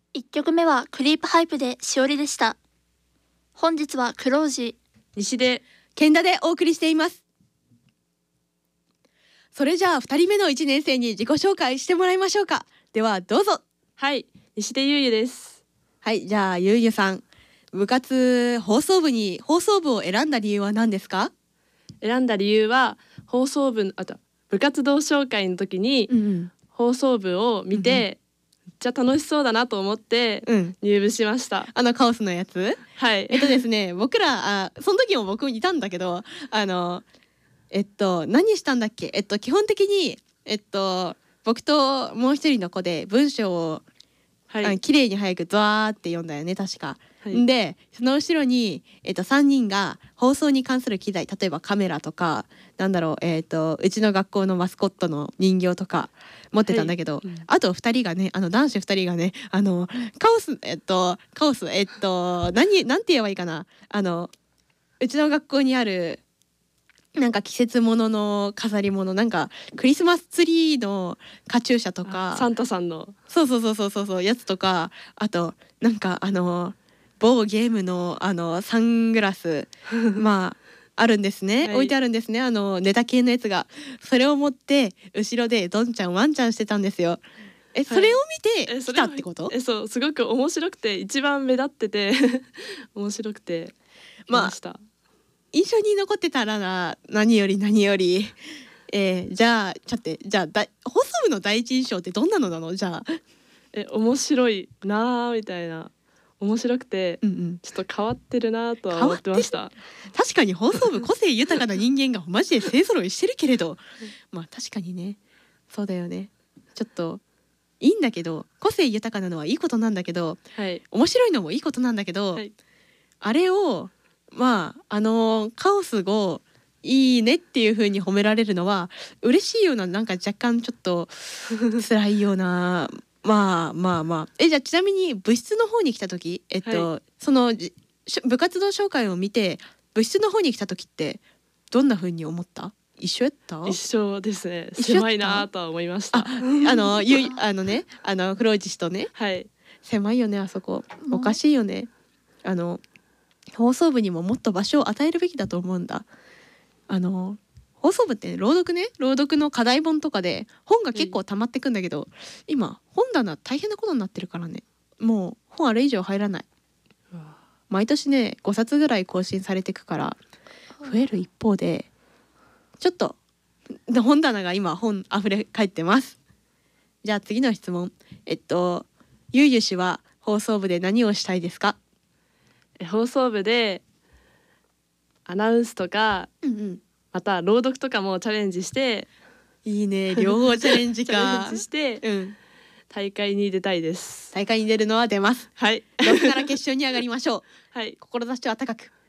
1曲目はクリープハイプでしおりでした。本日はクロウジ、 西で健太でお送りしています。それじゃあ2人目の1年生に自己紹介してもらいましょうか。ではどうぞ。 はい、西出ゆうゆです。 はい、じゃあゆうゆさん、部活放送部を選んだ理由は何ですか？ 選んだ理由は部活動紹介の時に放送部を見て、めっちゃ楽しそうだなと思って入部しました。 カオスのやつ？ はい。 ですね、その時も僕いたんだけど、何したんだっけ？基本的に僕ともう一人の子で文章を綺麗に早くザーって読んだよね、確か。はい、でその後ろに、3人が放送に関する機材、例えばカメラとかうちの学校のマスコットの人形とか持ってたんだけど、あと2人がね、男子2人がね、カオスなんて言えばいいかな、うちの学校にあるなんか季節物の飾り物、なんかクリスマスツリーのカチューシャとか、 サンタさんのそうやつとか、あとなんか某ゲームのサングラスまああるんですね、はい、置いてあるんですね、ネタ系のやつが。それを持って後ろでどんちゃんワンちゃんしてたんですよ。それを見て来たってこと？ そう、すごく面白くて、一番目立ってて面白くて来ました。 印象に残ってたら何よりじゃあ放送部の第一印象ってどんなのなの？じゃあ面白いなみたいな、面白くて、ちょっと変わってるなとは思ってました。 確かに放送部個性豊かな人間がマジで勢ぞろいしてるけれどまあ確かにね、そうだよね。ちょっといいんだけど、個性豊かなのはいいことなんだけど、はい、面白いのもいいことなんだけど、はい、あれをカオスをいいねっていう風に褒められるのは嬉しいような、なんか若干ちょっと辛いようなじゃあちなみに部室の方に来た時、その部活動紹介を見て部室の方に来た時ってどんな風に思った？一緒やった？ 一緒ですね。狭いなとは思いました。クロイジ氏とね、 はい、 狭いよねあそこ。おかしいよね。放送部にももっと場所を与えるべきだと思うんだ。放送部って朗読の課題本とかで本が結構溜まってくんだけど、今本棚大変なことになってるからね、もう本あれ以上入らない。毎年ね5冊ぐらい更新されてくから増える一方で、ちょっと本棚が今本あふれ返ってます。じゃあ次の質問。ゆうゆ氏は放送部で何をしたいですか？ 放送部でアナウンスとか、また朗読とかもチャレンジして。 いいね、両方チャレンジかチャレンジして、大会に出たいです。 大会に出るのは出ます。 はい。 6から決勝に上がりましょう。 はい。 志は高く。